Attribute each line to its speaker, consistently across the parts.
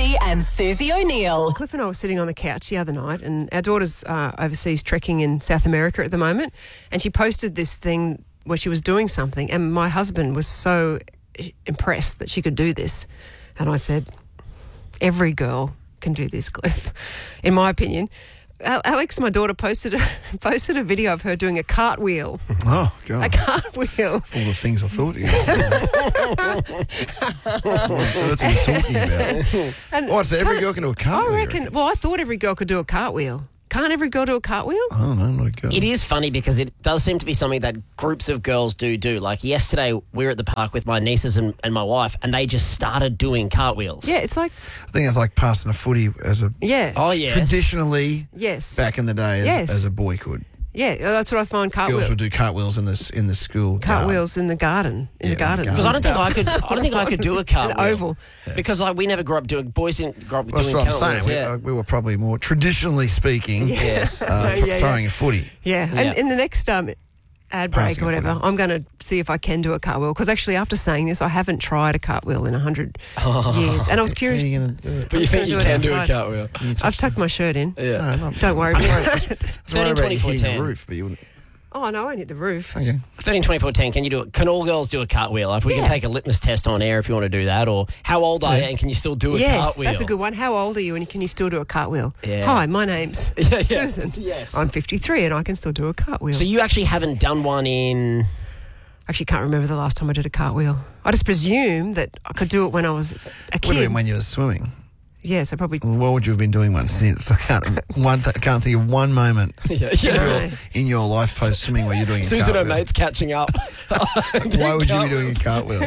Speaker 1: Maddie and Susie O'Neill.
Speaker 2: Cliff and I were sitting on the couch the other night, and our daughter's overseas trekking in South America at the moment, and she posted this thing where she was doing something, and my husband was so impressed that she could do this. And I said, every girl can do this, Cliff, in my opinion. Alex, my daughter, posted a video of her doing a cartwheel.
Speaker 3: Oh, God.
Speaker 2: A cartwheel.
Speaker 3: All the things I thought you were saying. That's what we're talking about.
Speaker 2: And
Speaker 3: So every girl can do a cartwheel?
Speaker 2: I reckon. Well, I thought every girl could do a cartwheel. Can't every girl do a cartwheel?
Speaker 3: I don't know, not a girl.
Speaker 4: It is funny because it does seem to be something that groups of girls do. Like yesterday, we were at the park with my nieces and my wife, and they just started doing cartwheels.
Speaker 2: Yeah, it's like...
Speaker 3: I think it's like passing a footy as a...
Speaker 2: Yeah.
Speaker 4: Oh, yes.
Speaker 3: Traditionally,
Speaker 2: Yes.
Speaker 3: back in the day, as a boy could.
Speaker 2: Yeah, that's what I find cartwheels.
Speaker 3: Girls would do cartwitwheels in the school.
Speaker 2: Cartwheels in the garden.
Speaker 4: Because I don't think I could do a cartwheel.
Speaker 2: An oval.
Speaker 4: Because we never grew up doing boys didn't grow up
Speaker 3: Well, that's
Speaker 4: doing
Speaker 3: what I'm
Speaker 4: cartwheels.
Speaker 3: saying. We were probably more traditionally speaking.
Speaker 4: Yes.
Speaker 3: Throwing a footy.
Speaker 2: Yeah.
Speaker 4: Yeah.
Speaker 2: And in the next ad break
Speaker 3: Passing
Speaker 2: or
Speaker 3: a
Speaker 2: whatever,
Speaker 3: footy.
Speaker 2: I'm going to see if I can do a cartwheel. Because actually, after saying this, I haven't tried a cartwheel in 100 years. And I was
Speaker 3: How are
Speaker 2: curious.
Speaker 3: you going to do it?
Speaker 4: But you think you can do a
Speaker 2: outside.
Speaker 4: cartwheel?
Speaker 2: I've tucked my shirt in.
Speaker 4: Yeah.
Speaker 3: No,
Speaker 2: Don't worry about it.
Speaker 3: Don't worry
Speaker 4: 13,
Speaker 3: about
Speaker 4: 24,
Speaker 3: hitting
Speaker 4: 10.
Speaker 3: the roof, but you wouldn't.
Speaker 2: Oh, no, I won't hit the roof.
Speaker 3: Okay.
Speaker 4: 13, 24, 10, can you do it? Can all girls do a cartwheel? Like, we can take a litmus test on air if you want to do that. Or how old are you and can you still do a
Speaker 2: Yes,
Speaker 4: cartwheel?
Speaker 2: that's a good one. How old are you and can you still do a cartwheel?
Speaker 4: Yeah.
Speaker 2: Hi, my name's
Speaker 4: Yeah.
Speaker 2: Susan.
Speaker 4: Yes.
Speaker 2: I'm 53 and I can still do a cartwheel.
Speaker 4: So you actually haven't done one in...
Speaker 2: Actually can't remember the last time I did a cartwheel. I just presume that I could do it when I was a
Speaker 3: Would have
Speaker 2: kid.
Speaker 3: been when you were swimming.
Speaker 2: Yes, I probably...
Speaker 3: What would you have been doing one since? I can't think of one moment in your life post swimming where you're doing a
Speaker 4: Susan and her
Speaker 3: cartwheel.
Speaker 4: mate's catching up.
Speaker 3: Why would you be doing a cartwheel?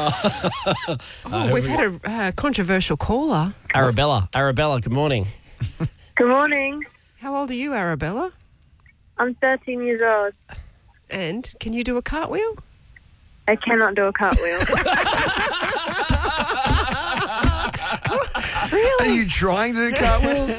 Speaker 2: we've had a controversial caller.
Speaker 4: Arabella, good morning.
Speaker 5: Good morning.
Speaker 2: How old are you, Arabella?
Speaker 5: I'm 13 years old.
Speaker 2: And can you do a cartwheel?
Speaker 5: I cannot do a cartwheel.
Speaker 3: Are you trying to do cartwheels?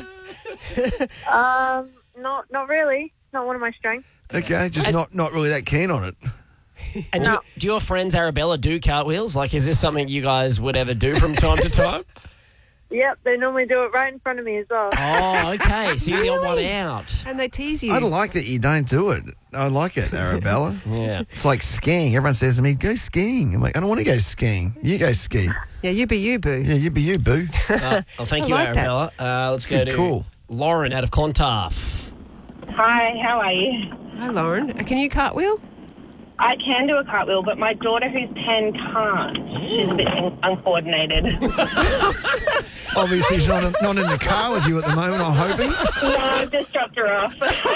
Speaker 5: Not really. It's not one of my strengths.
Speaker 3: Okay, just not really that keen on it.
Speaker 4: And
Speaker 5: No.
Speaker 4: do your friends Arabella do cartwheels? Like, is this something you guys would ever do from time to time?
Speaker 5: Yep, they normally do it right in front of me as well.
Speaker 4: Oh, okay. So you're the odd one out.
Speaker 2: And they tease you.
Speaker 3: I like that you don't do it. I like it, Arabella.
Speaker 4: Yeah.
Speaker 3: It's like skiing. Everyone says to me, go skiing. I'm like, I don't want to go skiing. You go ski.
Speaker 2: Yeah, you be you, boo.
Speaker 3: Yeah, you be you, boo.
Speaker 4: Well, thank
Speaker 2: I
Speaker 4: you,
Speaker 2: like that.
Speaker 4: Arabella. Let's go to
Speaker 3: Cool.
Speaker 4: Lauren out of Clontarf.
Speaker 6: Hi, how are you?
Speaker 2: Hi, Lauren. Can you cartwheel?
Speaker 6: I can do a cartwheel, but my daughter who's 10 can't. She's a bit uncoordinated.
Speaker 3: Obviously, she's not in the car with you at the moment, I'm hoping.
Speaker 6: No, I've just dropped her off.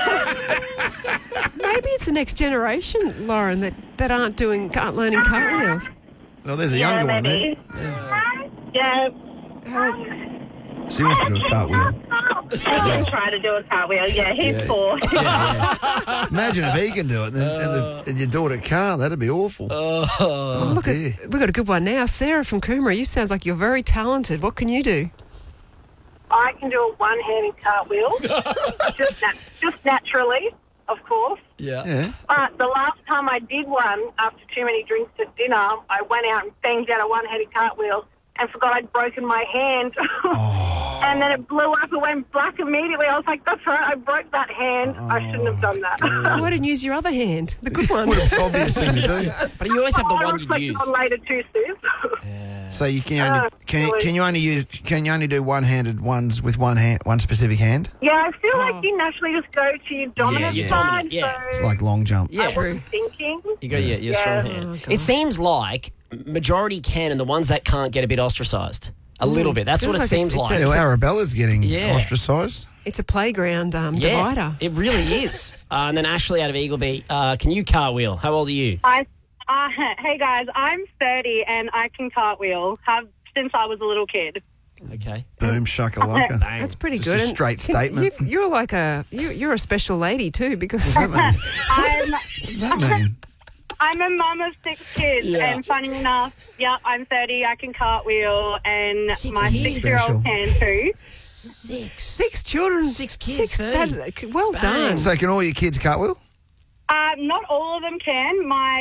Speaker 2: Maybe it's the next generation, Lauren, that aren't learning cartwheels.
Speaker 3: No, there's a younger one there.
Speaker 6: Yeah,
Speaker 3: She wants to do a cartwheel.
Speaker 6: I can try to do a cartwheel. Yeah, he's
Speaker 3: Yeah.
Speaker 6: 4.
Speaker 3: Imagine if he can do it and your daughter can't. That'd be awful. Oh,
Speaker 2: Look,
Speaker 3: dear.
Speaker 2: we've got a good one now. Sarah from Coomera, you sounds like you're very talented. What can you do?
Speaker 5: I can do a one-handed cartwheel, just naturally, of course.
Speaker 3: Yeah.
Speaker 5: But the last time I did one, after too many drinks at dinner, I went out and banged out a one-handed cartwheel and forgot I'd broken my hand. And then it blew up and went black immediately. I was like, that's right, I broke that hand. I shouldn't have done that.
Speaker 2: Why didn't you use your other hand? The good one.
Speaker 3: What a obvious thing to do.
Speaker 4: But you always have the
Speaker 5: I'll
Speaker 4: one you
Speaker 5: reflect
Speaker 4: use.
Speaker 5: on later too, Sis.
Speaker 3: So you can only,
Speaker 5: really?
Speaker 3: can you only do one-handed ones with one specific hand?
Speaker 5: Yeah, I feel like you naturally just go to your dominant
Speaker 3: Yeah.
Speaker 5: side.
Speaker 4: Dominant, yeah.
Speaker 5: So
Speaker 3: It's like long jump.
Speaker 4: Yeah.
Speaker 5: I wasn't thinking.
Speaker 4: You got your strong hand. It seems like majority can, and the ones that can't get a bit ostracised. A little bit. That's
Speaker 2: Feels
Speaker 4: what it
Speaker 2: like
Speaker 4: seems
Speaker 2: it's
Speaker 4: like.
Speaker 2: a-
Speaker 3: Yeah, well, Arabella's getting
Speaker 4: Yeah.
Speaker 3: ostracised.
Speaker 2: It's a playground divider.
Speaker 4: It really is. And then Ashley out of Eagleby, can you cartwheel? How old are you?
Speaker 7: Hey guys, I'm 30 and I can cartwheel. Have since I was a little kid.
Speaker 4: Okay.
Speaker 3: Boom, shakalaka.
Speaker 4: Bang.
Speaker 2: That's pretty
Speaker 3: Just
Speaker 2: good.
Speaker 3: a
Speaker 2: And
Speaker 3: straight statement.
Speaker 2: You're like you're a special lady too, because
Speaker 3: What does that mean?
Speaker 7: I'm
Speaker 3: What does that mean?
Speaker 7: I'm a mum of 6 kids,
Speaker 4: Yeah.
Speaker 7: and funny enough, I'm 30. I can cartwheel, and
Speaker 4: Six
Speaker 7: my
Speaker 4: kids.
Speaker 7: 6-year-old can too.
Speaker 2: six children,
Speaker 4: 6 kids, 30.
Speaker 2: That's well
Speaker 4: Bang.
Speaker 2: done.
Speaker 3: So can all your kids cartwheel?
Speaker 7: Not all of them can. My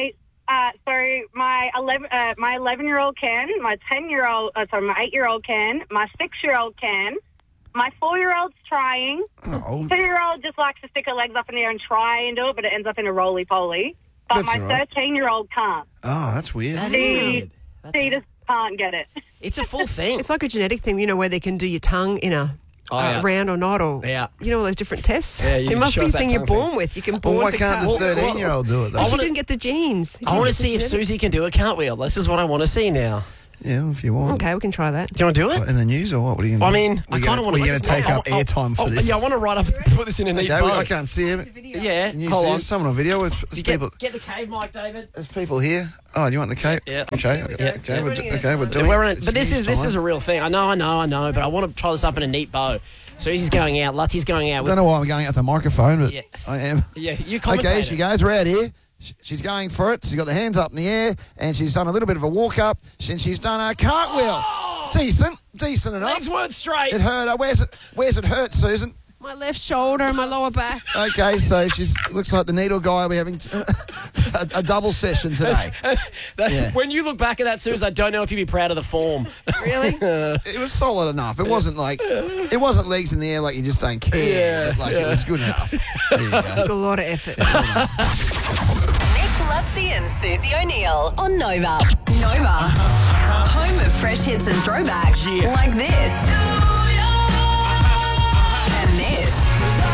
Speaker 7: So my 11-year-old can, my 10-year-old, my 8-year-old can, my 6-year-old can, my 4-year-old's trying. 2-year-old just likes to stick her legs up in the air and try and do it, but it ends up in a roly-poly. But
Speaker 3: That's
Speaker 7: my
Speaker 3: all right.
Speaker 7: 13-year-old can't.
Speaker 3: Oh, that's weird.
Speaker 4: That is weird.
Speaker 7: She just can't get it.
Speaker 4: It's a full thing.
Speaker 2: It's like a genetic thing, where they can do your tongue in a
Speaker 4: yeah.
Speaker 2: round or not, or all those different tests.
Speaker 4: Yeah, you
Speaker 2: there must
Speaker 4: show
Speaker 2: be a
Speaker 4: us that
Speaker 2: thing you're
Speaker 4: tongue
Speaker 2: born
Speaker 4: thing.
Speaker 2: with. You can
Speaker 3: Well,
Speaker 2: born
Speaker 3: why
Speaker 2: to
Speaker 3: can't
Speaker 2: cut.
Speaker 3: the 13-year-old do it, though?
Speaker 2: She didn't get the genes.
Speaker 4: I want to
Speaker 2: She
Speaker 4: see if
Speaker 2: didn't.
Speaker 4: Susie can do a cartwheel. This is what I want to see now.
Speaker 3: Yeah, if you want.
Speaker 2: Okay, we can try that.
Speaker 4: Do you want to do it?
Speaker 3: What, in the news or what? What are you going to do?
Speaker 4: I mean, I kind of want to.
Speaker 3: We're going to take up airtime for this.
Speaker 4: Yeah, I want to write up, put this in a neat
Speaker 3: Okay,
Speaker 4: bow.
Speaker 3: I can't see him.
Speaker 4: Yeah,
Speaker 3: Can you
Speaker 4: hold
Speaker 3: see
Speaker 4: on.
Speaker 3: someone on video? There's people.
Speaker 4: Get the cave mic, David.
Speaker 3: There's people here. Oh, you want the cape?
Speaker 4: Yeah.
Speaker 3: Okay.
Speaker 4: Yeah.
Speaker 3: Okay. We're doing it.
Speaker 4: But this is a real thing. I know. But I want to try this up in a neat bow. Susie's going out. Lutzie's going out.
Speaker 3: I don't know why I'm going out the microphone, but
Speaker 4: Yeah.
Speaker 3: I am.
Speaker 4: Yeah, you commentate.
Speaker 3: Okay, she goes. We're out here. She's going for it. She's got the hands up in the air, and she's done a little bit of a walk up, and she's done a cartwheel. Decent enough.
Speaker 4: Legs weren't straight.
Speaker 3: It hurt. Where's it hurt, Susan?
Speaker 2: My left shoulder and my lower back.
Speaker 3: Okay, so looks like the needle guy will be having a double session today. Yeah.
Speaker 4: When you look back at that, Suze, I don't know if you'd be proud of the form.
Speaker 2: Really?
Speaker 3: It was solid enough. It wasn't legs in the air like you just don't care. But it was good enough. There you go.
Speaker 2: Took a lot of effort.
Speaker 1: Nick Lutzi and Susie O'Neill on Nova. Nova. Home of fresh hits and throwbacks like this. And this.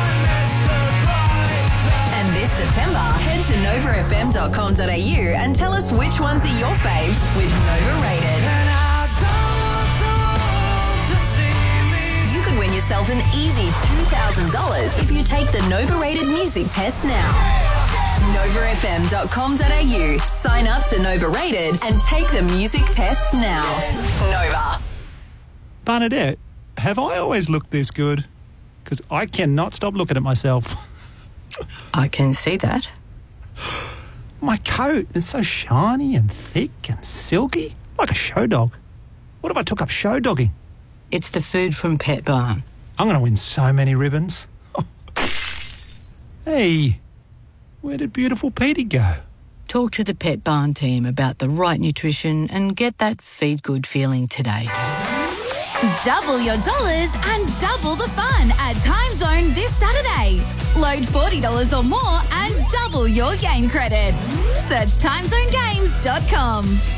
Speaker 1: And this September, head to novafm.com.au and tell us which ones are your faves with Nova Rated. You could win yourself an easy $2,000 if you take the Nova Rated music test now. novafm.com.au. Sign up to Nova Rated and take the music test now. Nova.
Speaker 8: Bernadette, have I always looked this good? Because I cannot stop looking at myself.
Speaker 9: I can see that.
Speaker 8: My coat is so shiny and thick and silky, like a show dog. What if I took up show dogging?
Speaker 9: It's the food from Pet Barn.
Speaker 8: I'm going to win so many ribbons. Hey, where did beautiful Petey go?
Speaker 9: Talk to the Pet Barn team about the right nutrition and get that feed good feeling today.
Speaker 10: Double your dollars and double the fun at Time Zone this Saturday. Load $40 or more and double your game credit. Search timezonegames.com.